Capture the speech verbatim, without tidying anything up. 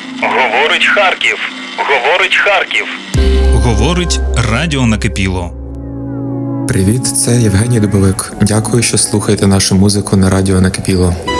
Говорить Харків. Говорить Харків. Говорить Радіо Накипіло. Привіт, це Євгеній Дубовик. Дякую, що слухаєте нашу музику на Радіо Накипіло.